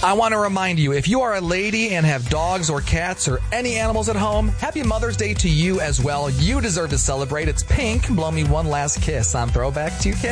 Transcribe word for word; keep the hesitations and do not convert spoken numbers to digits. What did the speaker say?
I want to remind you, if you are a lady and have dogs or cats or any animals at home, happy Mother's Day to you as well. You deserve to celebrate. It's Pink, Blow Me One Last Kiss on Throwback two K.